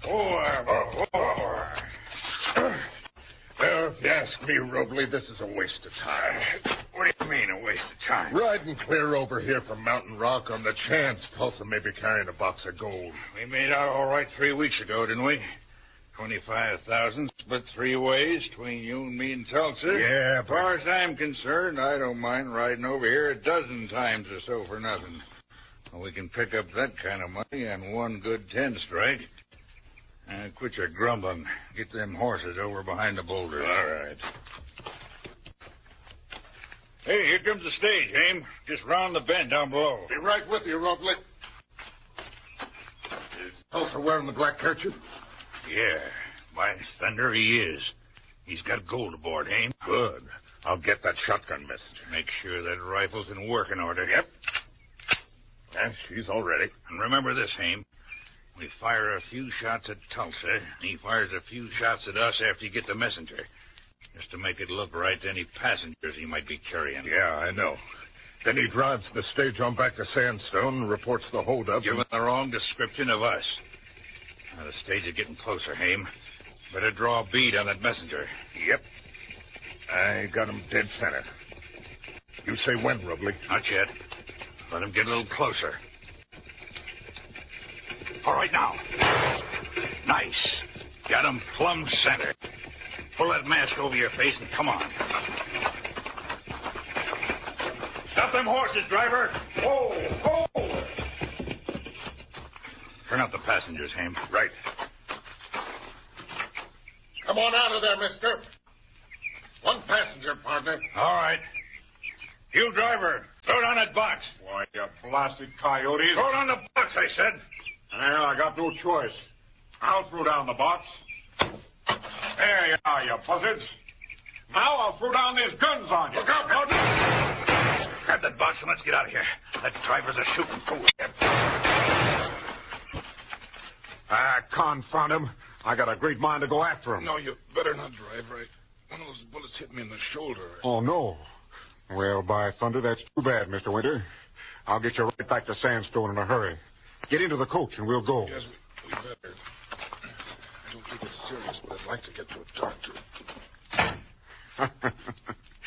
Well, if you ask me, Robley, this is a waste of time. What do you mean, a waste of time? Riding clear over here from Mountain Rock on the chance Tulsa may be carrying a box of gold. We made out all right 3 weeks ago, didn't we? 25,000 split 3 ways between you and me and Tulsa. Yeah, As far as I'm concerned, I don't mind riding over here 12 times or so for nothing. We can pick up that kind of money on one good 10 strike. Quit your grumbling. Get them horses over behind the boulder. All right. Hey, here comes the stage, Aim. Just round the bend down below. Be right with you, Robley. Is Tulsa wearing the black kerchief? Yeah, by thunder, he is. He's got gold aboard, Aim. Good. I'll get that shotgun messenger. Make sure that rifle's in working order. Yep. Yeah, she's all ready. And remember this, Aim. We fire a few shots at Tulsa, and he fires a few shots at us after you get the messenger. Just to make it look right to any passengers he might be carrying. Yeah, I know. Then he drives the stage on back to Sandstone and reports the holdup. Giving the wrong description of us. Now, the stage is getting closer, Haim. Better draw a bead on that messenger. Yep. I got him dead center. You say when, Robley? Not yet. Let him get a little closer. All right, now. Nice. Got him plumb center. Pull that mask over your face and come on. Stop them horses, driver. Whoa, whoa. Turn out the passengers, Haim. Right. Come on out of there, mister. One passenger, partner. All right. You, driver, throw down that box. Why, you blasted coyotes. Throw down the box, I said. Well, I got no choice. I'll throw down the box. There you are, you buzzards. Now I'll throw down these guns on you. Look out, partner. Grab that box and let's get out of here. That driver's a shooting fool. Confound him. I got a great mind to go after him. No, you better not drive, right? One of those bullets hit me in the shoulder. Oh, no. Well, by thunder, that's too bad, Mr. Winter. I'll get you right back to Sandstone in a hurry. Get into the coach and we'll go. Yes, we better. I don't think it's serious, but I'd like to get to a doctor.